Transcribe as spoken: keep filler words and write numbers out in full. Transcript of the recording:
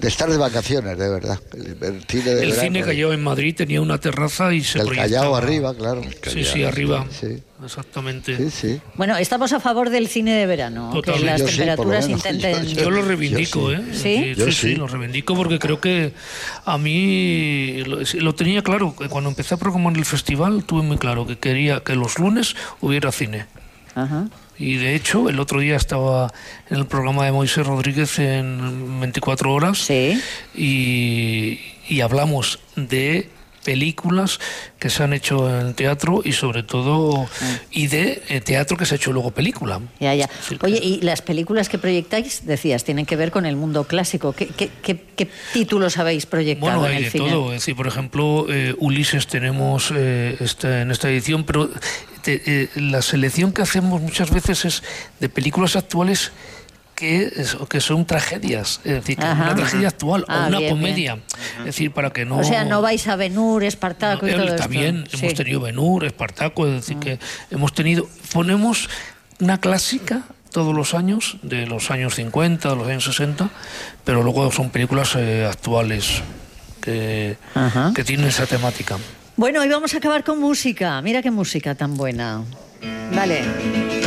de estar de vacaciones, de verdad. El, el cine, de el verano, cine Callao en Madrid tenía una terraza y se el proyectaba. Callao arriba, claro. Sí, sí, arriba. Sí. Exactamente. Sí, sí. Bueno, estamos a favor del cine de verano, Total. que las Yo sí, temperaturas por lo menos. intenten... Yo lo reivindico, yo sí. ¿eh? ¿Sí? Yo sí, sí. sí, lo reivindico porque creo que a mí lo, lo tenía claro. Que cuando empecé a programar el festival tuve muy claro que quería que los lunes hubiera cine. Ajá. Y de hecho, el otro día estaba en el programa de Moisés Rodríguez en veinticuatro horas Sí. y, y hablamos de películas que se han hecho en teatro y sobre todo y de eh, teatro que se ha hecho luego película. Ya, ya. Sí, Oye, claro. y las películas que proyectáis, decías, tienen que ver con el mundo clásico. ¿Qué, qué, qué, qué títulos habéis proyectado Bueno, en hay el de cine? todo. Es decir, por ejemplo, eh, Ulises tenemos eh, esta, en esta edición, pero te, eh, la selección que hacemos muchas veces es de películas actuales que, es- que son tragedias. Es decir, que Ajá. una tragedia actual Ah, o una bien, comedia. Es decir, para que no... O sea, no vais a Ben-Hur, Espartaco y No, todo él esto. también Sí. hemos tenido Ben-Hur, Espartaco, es decir, que hemos tenido... Ponemos una clásica todos los años, de los años cincuenta, de los años sesenta, pero luego son películas eh, actuales que, Ajá. que tienen esa temática. Bueno, hoy vamos a acabar con música. Mira qué música tan buena. Vale.